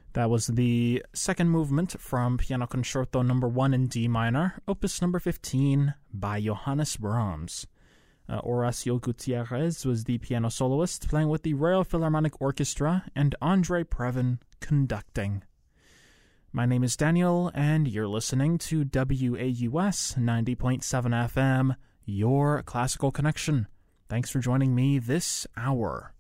That was the second movement from Piano Concerto No. 1 in D minor, Opus No. 15 by Johannes Brahms. Horacio Gutierrez was the piano soloist playing with the Royal Philharmonic Orchestra and Andre Previn conducting. My name is Daniel, and you're listening to WAUS 90.7 FM, your classical connection. Thanks for joining me this hour.